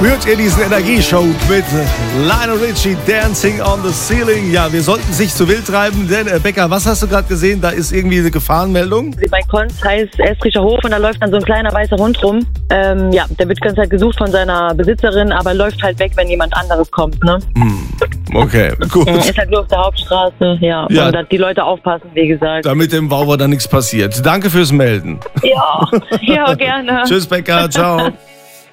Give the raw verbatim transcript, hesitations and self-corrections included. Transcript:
Spürt ihr diesen Energieshow mit Lionel Richie, Dancing on the Ceiling? Ja, wir sollten es nicht zu wild treiben, denn äh, Becker, was hast du gerade gesehen? Da ist irgendwie eine Gefahrenmeldung. Bei Konz heißt Estrischer Hof und da läuft dann so ein kleiner weißer Hund rum. Ähm, ja, der wird die ganze Zeit gesucht von seiner Besitzerin, aber läuft halt weg, wenn jemand anderes kommt, ne? Hm. Okay, gut. Ist halt nur auf der Hauptstraße, ja. Ja. Und dass die Leute aufpassen, wie gesagt. Damit dem Wauwer da nichts passiert. Danke fürs Melden. Ja, ja, gerne. Tschüss, Becker. Ciao.